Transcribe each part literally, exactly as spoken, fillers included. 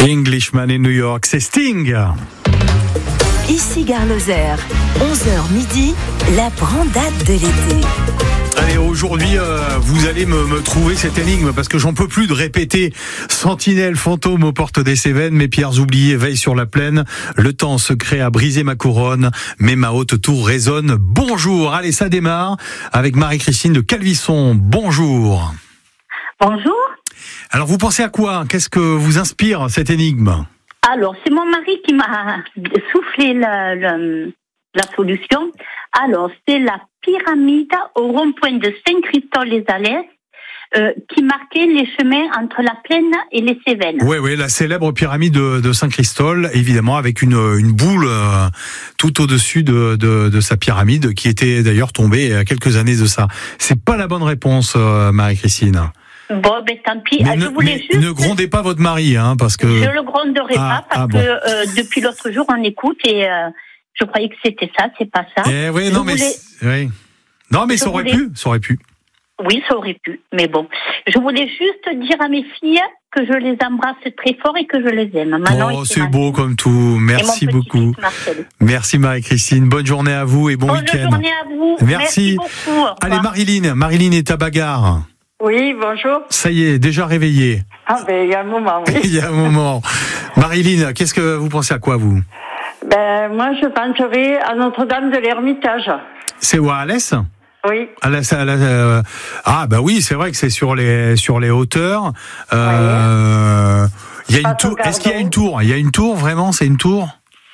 Englishman in New York, c'est Sting. Ici Gare Lozère, onze heures midi, la brandade de l'été. Allez, aujourd'hui, euh, vous allez me, me trouver cette énigme parce que j'en peux plus de répéter Sentinelle, fantôme aux portes des Cévennes, mes pierres oubliées veillent sur la plaine, le temps secret a brisé ma couronne, mais ma haute tour résonne. Bonjour, allez, ça démarre avec Marie-Christine de Calvisson. Bonjour. Bonjour. Alors, vous pensez à quoi? Qu'est-ce que vous inspire cette énigme? Alors, c'est mon mari qui m'a soufflé la, la, la solution. Alors, c'est la pyramide au rond-point de Saint-Christol-les-Alès euh, qui marquait les chemins entre la plaine et les Cévennes. Oui, oui, la célèbre pyramide de, de Saint-Christol, évidemment, avec une, une boule euh, tout au-dessus de, de, de sa pyramide, qui était d'ailleurs tombée il y a quelques années de ça. C'est pas la bonne réponse, euh, Marie-Christine. Bon, ben tant pis. Mais je ne, voulais mais juste... ne grondez pas votre mari, hein, parce que... Je le gronderai Ah, pas, parce ah, bon. que euh, depuis l'autre jour, on écoute et euh, je croyais que c'était ça, c'est pas ça. Eh oui, Je non, mais... voulais- Oui. Non, mais Je ça aurait voulais- pu, ça aurait pu. Oui, ça aurait pu, mais bon. Je voulais juste dire à mes filles que je les embrasse très fort et que je les aime. Manon Oh, et c'est Clémentine. beau comme tout. Et mon Merci petit-fils beaucoup. Marcel. Merci Marie-Christine. Bonne journée à vous et bon Bonne week-end. journée à vous. Merci. beaucoup. Au revoir. Allez, Marilyn. Marilyn est à Bagarre. Oui, bonjour. Ça y est, déjà réveillée. Ah, ben, il y a un moment, oui. Il y a un moment. Marilyn, qu'est-ce que vous pensez à quoi, vous? Ben, moi, je penserais à Notre-Dame de l'Ermitage. C'est où, à Alès? Oui. À la- à la- euh, ah, bah oui, c'est vrai que c'est sur les, sur les hauteurs. Euh, il y a une Face au tour. Est-ce qu'il y a Gardon. une tour? Il y a une tour, vraiment? C'est une tour?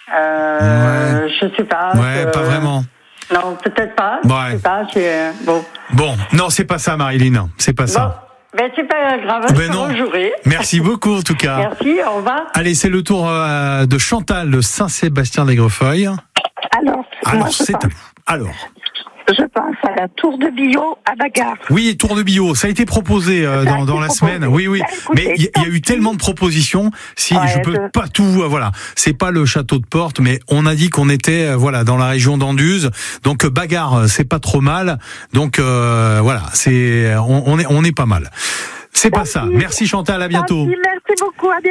Euh, je sais pas. Ouais, je- pas vraiment. Non, peut-être pas. Ouais. Je sais pas, c'est, bon. Bon, non, c'est pas ça, Marilyn. C'est pas Bon. ça. Ben, c'est pas grave, Ben je non. vous jouerai. Merci beaucoup, en tout cas. Merci, au revoir. Allez, c'est le tour euh, de Chantal de Saint-Sébastien-d'Aigrefeuille. Alors, Alors, moi, je c'est à pense, vous. Alors, je pense à la tour de Bio à Bagarre. oui, tour de bio, ça a été proposé euh, Ça a dans, été dans la proposé. semaine. Oui, oui. Ben, écoutez, Mais il y, il y a eu tant tellement pis. de propositions. Si Ouais, je peux je- pas tout, euh, voilà. C'est pas le château de Porte, mais on a dit qu'on était, euh, voilà, dans la région d'Anduze. Donc euh, Bagarre, euh, c'est pas trop mal. Donc euh, voilà, c'est, on, on est, on est pas mal. C'est pas ça. Merci Chantal, à bientôt. Merci beaucoup, à bientôt.